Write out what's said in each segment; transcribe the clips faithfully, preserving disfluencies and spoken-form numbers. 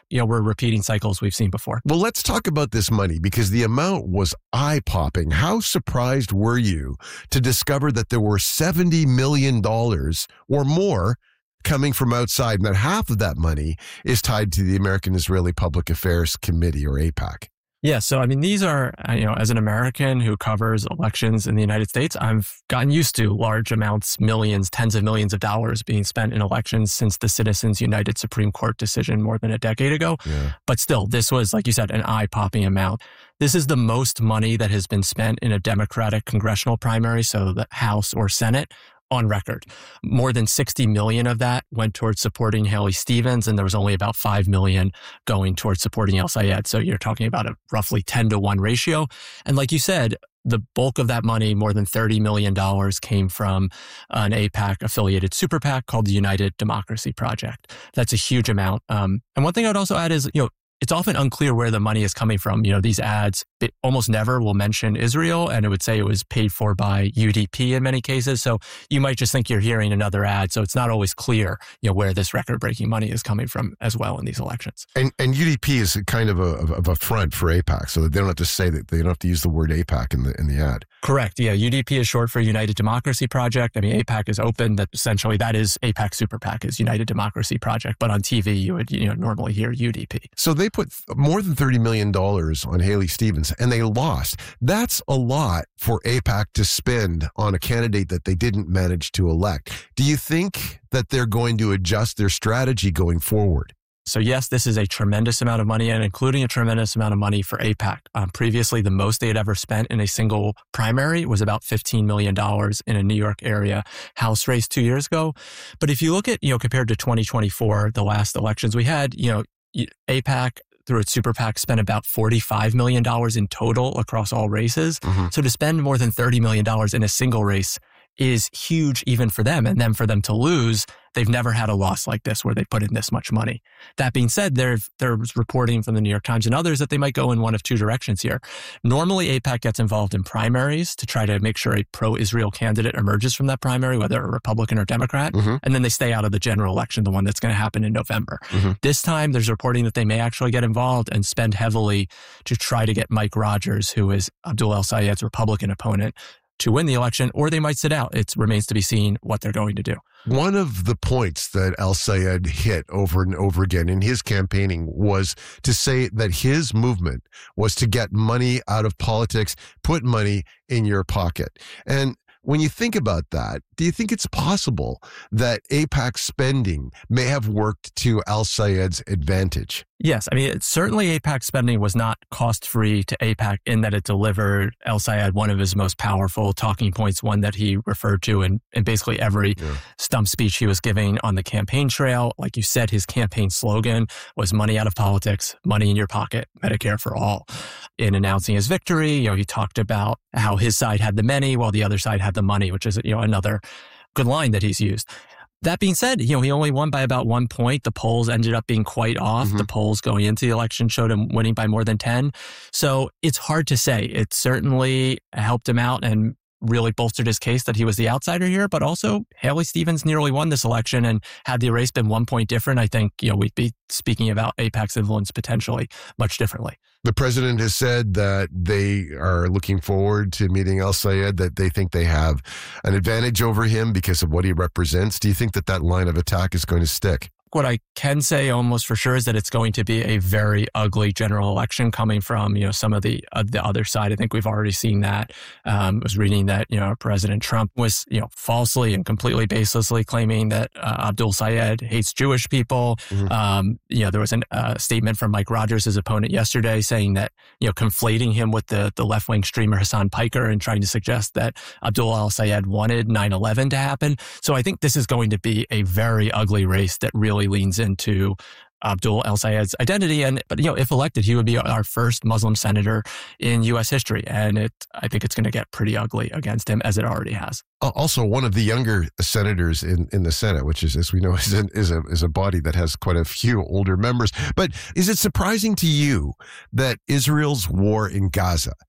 you know, we're repeating cycles we've seen before. Well, let's talk about this money because the amount was eye-popping. How surprised were you to discover that there were seventy million dollars or more coming from outside, and that half of that money is tied to the American-Israeli Public Affairs Committee, or AIPAC? Yeah. So, I mean, these are, you know, as an American who covers elections in the United States, I've gotten used to large amounts, millions, tens of millions of dollars being spent in elections since the Citizens United Supreme Court decision more than a decade ago. Yeah. But still, this was, like you said, an eye-popping amount. This is the most money that has been spent in a Democratic congressional primary, so the House or Senate, on record. More than sixty million of that went towards supporting Haley Stevens, and there was only about five million going towards supporting El-Sayed. So you're talking about a roughly ten to one ratio. And like you said, the bulk of that money, more than thirty million dollars, came from an AIPAC-affiliated super PAC called the United Democracy Project. That's a huge amount. Um, and one thing I would also add is, you know, it's often unclear where the money is coming from. You know, these ads almost never will mention Israel, and it would say it was paid for by U D P in many cases. So you might just think you're hearing another ad. So it's not always clear, you know, where this record-breaking money is coming from as well in these elections. And and U D P is kind of a of a front for AIPAC, so that they don't have to say that they don't have to use the word AIPAC in the in the ad. Correct. Yeah, U D P is short for United Democracy Project. I mean, AIPAC is open. That essentially that is AIPAC Super PAC is United Democracy Project. But on T V, you would you know normally hear U D P. So they put more than thirty million dollars on Haley Stevens, and they lost. That's a lot for AIPAC to spend on a candidate that they didn't manage to elect. Do you think that they're going to adjust their strategy going forward? So yes, this is a tremendous amount of money, and including a tremendous amount of money for AIPAC. Um, previously, the most they had ever spent in a single primary was about fifteen million dollars in a New York area House race two years ago. But if you look at, you know, compared to twenty twenty-four, the last elections we had, you know, AIPAC through its super PAC spent about forty-five million dollars in total across all races. Mm-hmm. So to spend more than thirty million dollars in a single race is huge even for them. And then for them to lose, they've never had a loss like this where they put in this much money. That being said, there's reporting from the New York Times and others that they might go in one of two directions here. Normally, AIPAC gets involved in primaries to try to make sure a pro-Israel candidate emerges from that primary, whether a Republican or Democrat, mm-hmm. and then they stay out of the general election, the one that's going to happen in November. Mm-hmm. This time, there's reporting that they may actually get involved and spend heavily to try to get Mike Rogers, who is Abdul El-Sayed's Republican opponent, to win the election, or they might sit out. It remains to be seen what they're going to do. One of the points that El-Sayed hit over and over again in his campaigning was to say that his movement was to get money out of politics, put money in your pocket. And when you think about that, do you think it's possible that AIPAC spending may have worked to El-Sayed's advantage? Yes. I mean, it, certainly AIPAC spending was not cost-free to AIPAC in that it delivered El-Sayed one of his most powerful talking points, one that he referred to in, in basically every yeah. stump speech he was giving on the campaign trail. Like you said, his campaign slogan was money out of politics, money in your pocket, Medicare for all. In announcing his victory, you know, he talked about how his side had the many while the other side had the money, which is, you know, another good line that he's used. That being said, you know, he only won by about one point. The polls ended up being quite off. Mm-hmm. The polls going into the election showed him winning by more than ten. So it's hard to say. It certainly helped him out and really bolstered his case that he was the outsider here, but also Haley Stevens nearly won this election, and had the race been one point different, I think, you know, we'd be speaking about AIPAC's influence potentially much differently. The president has said that they are looking forward to meeting El-Sayed, that they think they have an advantage over him because of what he represents. Do you think that that line of attack is going to stick? What I can say almost for sure is that it's going to be a very ugly general election coming from, you know, some of the uh, the other side. I think we've already seen that. Um, I was reading that, you know, President Trump was, you know, falsely and completely baselessly claiming that uh, Abdul Sayed hates Jewish people. Mm-hmm. Um, you know, there was a uh, statement from Mike Rogers, his opponent yesterday, saying that, you know, conflating him with the, the left-wing streamer Hassan Piker and trying to suggest that Abdul El-Sayed wanted nine eleven to happen. So I think this is going to be a very ugly race that really leans into Abdul El-Sayed's identity. And, but, you know, if elected, he would be our first Muslim senator in U S history. And it, I think it's going to get pretty ugly against him, as it already has. Also, one of the younger senators in, in the Senate, which is, as we know, is, an, is, a, is a body that has quite a few older members. But is it surprising to you that Israel's war in Gaza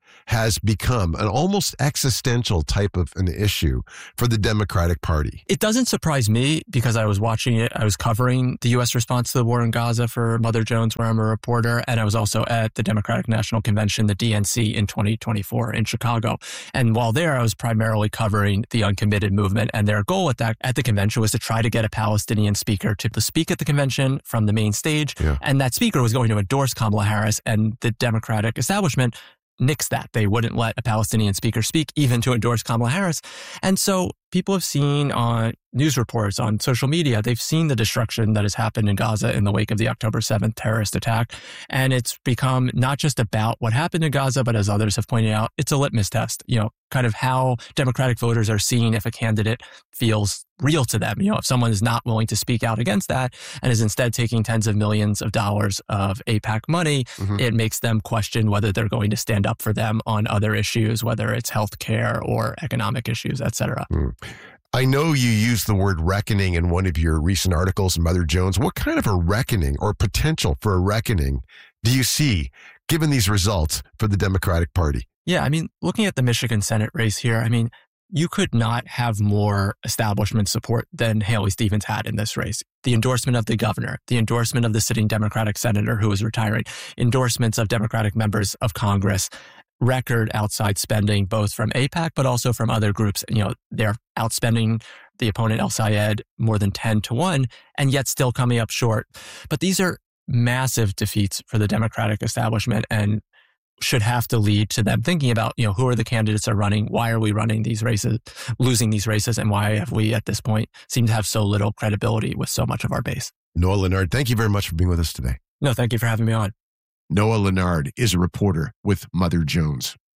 has become an almost existential type of an issue for the Democratic Party. It doesn't surprise me because I was watching it. I was covering the U S response to the war in Gaza for Mother Jones, where I'm a reporter. And I was also at the Democratic National Convention, the D N C, in twenty twenty-four in Chicago. And while there, I was primarily covering the uncommitted movement. And their goal at that at the convention was to try to get a Palestinian speaker to speak at the convention from the main stage. Yeah. And that speaker was going to endorse Kamala Harris, and the Democratic establishment nixed that. They wouldn't let a Palestinian speaker speak, even to endorse Kamala Harris. And so people have seen on news reports, on social media, they've seen the destruction that has happened in Gaza in the wake of the October seventh terrorist attack. And it's become not just about what happened in Gaza, but as others have pointed out, it's a litmus test, you know, kind of how Democratic voters are seeing if a candidate feels real to them. You know, if someone is not willing to speak out against that and is instead taking tens of millions of dollars of AIPAC money, mm-hmm. it makes them question whether they're going to stand up for them on other issues, whether it's healthcare or economic issues, et cetera. Mm. I know you used the word reckoning in one of your recent articles in Mother Jones. What kind of a reckoning or potential for a reckoning do you see given these results for the Democratic Party? Yeah, I mean, looking at the Michigan Senate race here, I mean, you could not have more establishment support than Haley Stevens had in this race. The endorsement of the governor, the endorsement of the sitting Democratic senator who was retiring, endorsements of Democratic members of Congress, record outside spending, both from AIPAC, but also from other groups. You know, they're outspending the opponent, El-Sayed, more than ten to one, and yet still coming up short. But these are massive defeats for the Democratic establishment and should have to lead to them thinking about, you know, who are the candidates that are running? Why are we running these races, losing these races? And why have we at this point seemed to have so little credibility with so much of our base? Noah Lennard, thank you very much for being with us today. No, thank you for having me on. Noah Lennard is a reporter with Mother Jones.